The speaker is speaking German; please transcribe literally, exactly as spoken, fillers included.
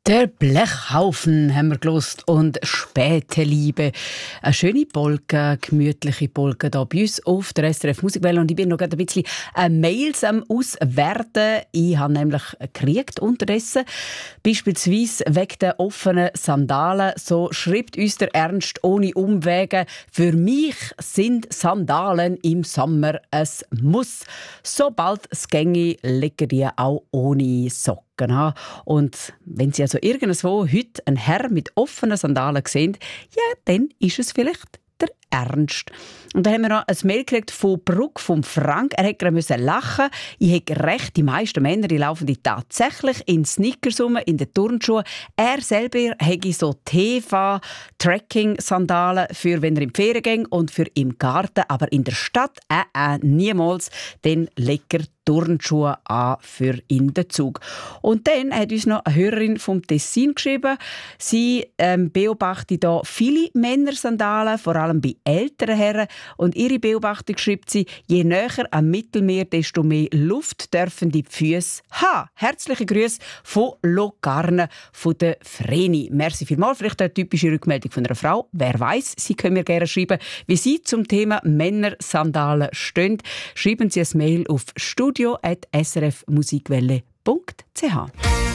Der Blechhaufen haben wir gelost und späte Liebe. Eine schöne Polka, gemütliche Polka hier bei uns auf der S R F Musikwelle. Und ich bin noch gerade ein bisschen äh, Mails am Auswerten. Ich habe nämlich gekriegt unterdessen. Beispielsweise wegen der offenen Sandalen. So schreibt uns der Ernst ohne Umwege: Für mich sind Sandalen im Sommer ein Muss. Sobald es ginge, legen die auch ohne Socken. Und wenn Sie also irgendwo heute einen Herr mit offenen Sandalen sehen, ja, dann ist es vielleicht der Ernst. Und dann haben wir noch ein Mail gekriegt von Bruck, vom Frank. Er hätte gerade lachen müssen. Ich hätte recht, die meisten Männer die laufen die tatsächlich in Sneakers rum, in den Turnschuhen. Er selber hätte so T V-Tracking-Sandalen für, wenn er in die Ferien ging und für im Garten. Aber in der Stadt äh, äh, niemals. Dann legt er Turnschuhe an für in den Zug. Und dann hat uns noch eine Hörerin vom Tessin geschrieben. Sie ähm, beobachtet hier viele Männersandalen, vor allem bei älteren Herren. Und ihre Beobachtung schreibt sie: Je näher am Mittelmeer, desto mehr Luft dürfen die Füße haben. Herzliche Grüße von Locarno, von der Vreni. Merci vielmals. Vielleicht eine typische Rückmeldung von einer Frau. Wer weiß, Sie können mir gerne schreiben, wie Sie zum Thema Männersandalen stehen. Schreiben Sie ein Mail auf studio at s r f musikwelle punkt c h.